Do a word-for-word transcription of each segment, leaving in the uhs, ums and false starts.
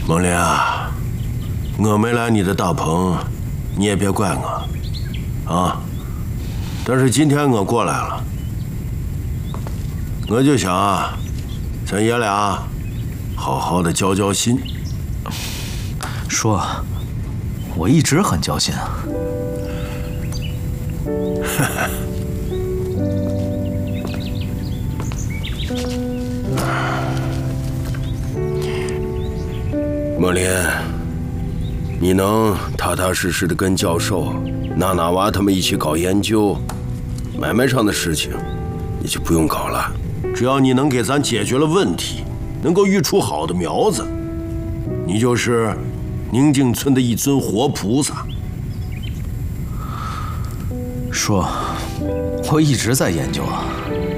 孟林啊，我没来你的大棚，你也别怪我，啊。但是今天我过来了，我就想啊，咱爷俩好好的交交心。 说，我一直很交心啊。 孟林，你能踏踏实实的跟教授、娜娜娃他们一起搞研究，买卖上的事情你就不用搞了。只要你能给咱解决了问题，能够育出好的苗子，你就是宁静村的一尊活菩萨。 说，我一直在研究啊。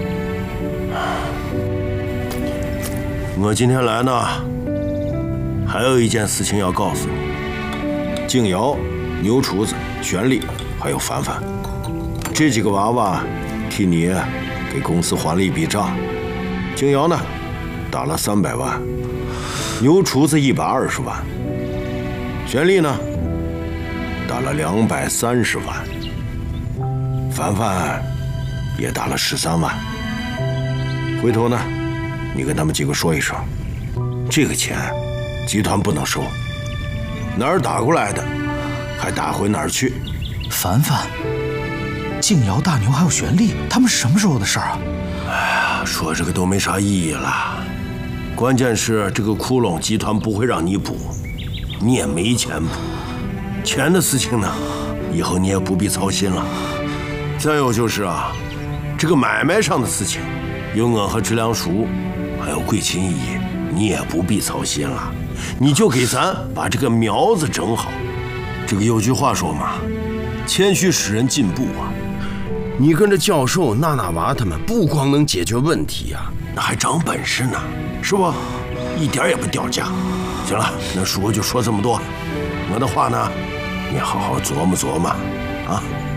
我今天来呢，还有一件事情要告诉你：静瑶、牛厨子、玄丽还有凡凡，这几个娃娃替你给公司还了一笔账。静瑶呢，打了三百万；牛厨子一百二十万；玄丽呢，打了两百三十万；凡凡也打了十三万。回头呢，你跟他们几个说一声，这个钱集团不能收，哪儿打过来的，还打回哪儿去。 凡凡、静瑶、大牛还有玄丽，他们是什么时候的事儿啊？ 哎呀，说这个都没啥意义了。关键是这个窟窿集团不会让你补，你也没钱补。钱的事情呢，以后你也不必操心了。再有就是啊，这个买卖上的事情，有我和知良叔，还有桂琴姨，你也不必操心了。你就给咱把这个苗子整好。这个有句话说嘛，谦虚使人进步啊。你跟着教授、娜娜娃他们，不光能解决问题呀、啊，那还长本事呢，是不？一点也不掉价。行了，那叔就说这么多，我的话呢，你好好琢磨琢磨，啊。